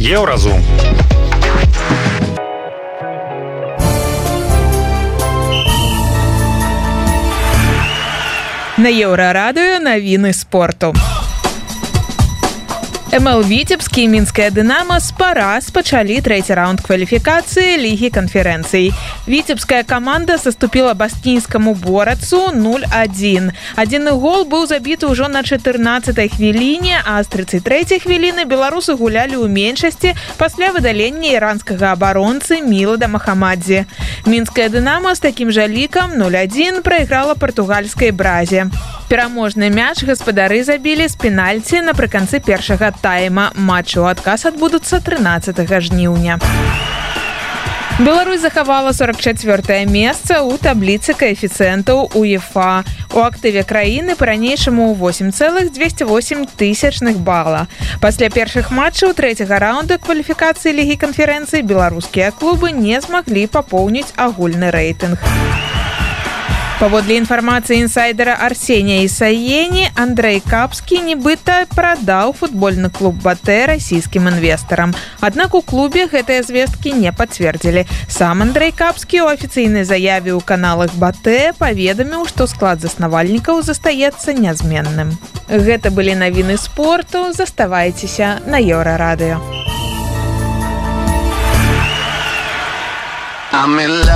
Еўразум. На Еўрарадыё навіны спорту. МЛ Віцебскі і мінская «Дынама» спараз пачалі трэці раунд кваліфікацыі Лігі канферэнцый. Віцебская каманда саступіла баскінскаму «Борацу» 0-1. Адзіны гол быў забіты ўжо на 14-й хвіліне, а з 33-й хвіліны беларусы гулялі ў меншасці пасля выдалення іранскага абаронцы Мілада Махамадзе. Мінская «Дынама» з такім жа лікам 0-1 прайграла партугальскай «Бразе». Пераможны мяч гаспадары забілі з пенальці напрыканцы першага тайма. Матчы ў адказ адбудуцца 13 жніўня. Беларусь захавала 44-е месца ў табліцы каэфіцыентаў УЕФА. У актыве краіны па-ранейшаму 8,208 бала. Пасля першых матчаў трэцяга раунда кваліфікацыі Лігі канферэнцый беларускія клубы не змаглі папоўніць агульны рэйтынг. Паводле інфармацыі інсайдера Арсенія Ісаені, Андрэй Капскі нібыта прадаў футбольны клуб «Батэ» расійскім інвестарам. Аднак у клубе гэтыя звесткі не пацвердзілі. Сам Андрэй Капскі ў афіцыйнай заяве ў каналах «Батэ» паведаміў, што склад заснавальнікаў застаецца нязменным. Гэта былі навіны спорту. Заставайцеся на Еўрарадыё.